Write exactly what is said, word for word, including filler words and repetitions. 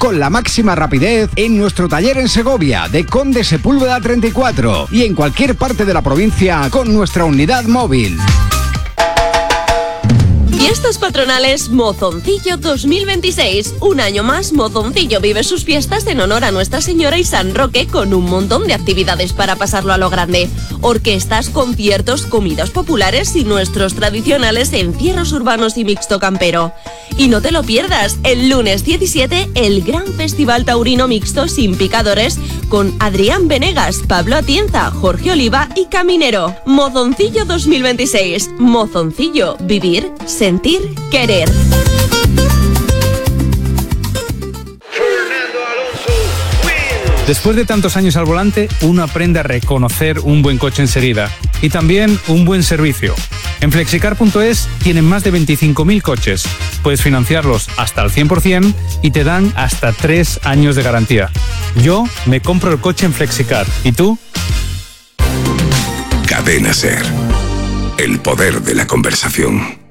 con la máxima rapidez en nuestro taller en Segovia, de Conde Sepúlveda treinta y cuatro, y en cualquier parte de la provincia con nuestra unidad móvil. Fiestas patronales Mozoncillo dos mil veintiséis. Un año más, Mozoncillo vive sus fiestas en honor a Nuestra Señora y San Roque, con un montón de actividades para pasarlo a lo grande. Orquestas, conciertos, comidas populares y nuestros tradicionales encierros urbanos y mixto campero. Y no te lo pierdas, el lunes diecisiete, el gran Festival Taurino Mixto sin picadores, con Adrián Venegas, Pablo Atienza, Jorge Oliva y Caminero. Mozoncillo dos mil veintiséis. Mozoncillo, vivir, sentir, querer. Después de tantos años al volante, uno aprende a reconocer un buen coche enseguida y también un buen servicio. En flexicar punto es tienen más de veinticinco mil coches. Puedes financiarlos hasta el cien por ciento y te dan hasta tres años de garantía. Yo me compro el coche en Flexicar. ¿Y tú? Cadena SER. El poder de la conversación.